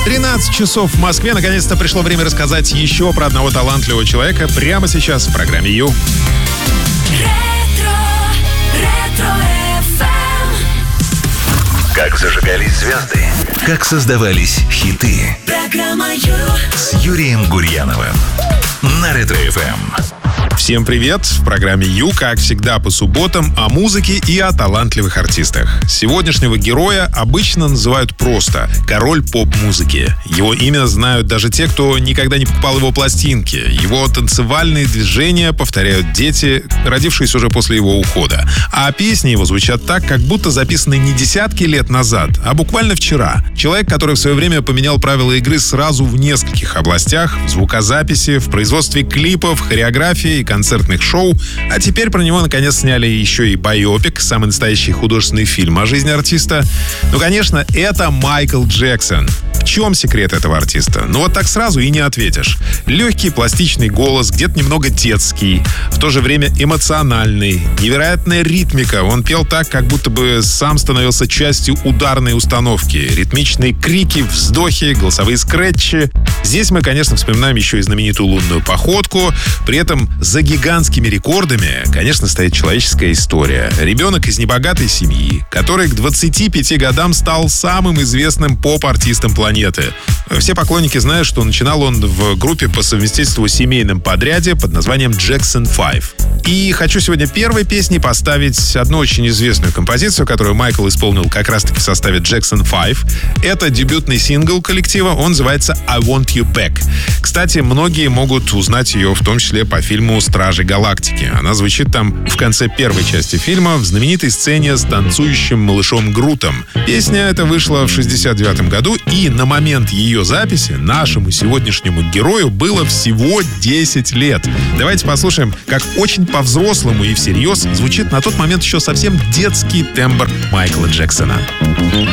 13 часов в Москве. Наконец-то пришло время рассказать еще про одного талантливого человека прямо сейчас в программе Ю. Как зажигались звезды, как создавались хиты. Программа Ю с Юрием Гурьяновым на Ретро-ФМ. Всем привет! В программе Ю, как всегда, по субботам о музыке и о талантливых артистах. Сегодняшнего героя обычно называют просто «король поп-музыки». Его имя знают даже те, кто никогда не покупал его пластинки. Его танцевальные движения повторяют дети, родившиеся уже после его ухода. А песни его звучат так, как будто записаны не десятки лет назад, а буквально вчера. Человек, который в свое время поменял правила игры сразу в нескольких областях: в звукозаписи, в производстве клипов, хореографии и концертных шоу. А теперь про него наконец сняли еще и байопик, самый настоящий художественный фильм о жизни артиста. Ну, конечно, это Майкл Джексон. В чем секрет этого артиста? Ну вот так сразу и не ответишь. Легкий пластичный голос, где-то немного детский, в то же время эмоциональный, невероятная ритмика. Он пел так, как будто бы сам становился частью ударной установки. Ритмичные крики, вздохи, голосовые скретчи. Здесь мы, конечно, вспоминаем еще и знаменитую лунную походку. При этом за гигантскими рекордами, конечно, стоит человеческая история. Ребенок из небогатой семьи, который к 25 годам стал самым известным поп-артистом планеты. Все поклонники знают, что начинал он в группе по совместительству семейном подряде под названием Jackson 5. И хочу сегодня первой песней поставить одну очень известную композицию, которую Майкл исполнил как раз-таки в составе Jackson 5. Это дебютный сингл коллектива, он называется I Want You Back. Кстати, многие могут узнать ее в том числе по фильму «Стражи Галактики». Она звучит там в конце первой части фильма в знаменитой сцене с танцующим малышом Грутом. Песня эта вышла в 1969 году, и на момент ее записи нашему сегодняшнему герою было всего 10 лет. Давайте послушаем, как очень по-взрослому и всерьез звучит на тот момент еще совсем детский тембр Майкла Джексона.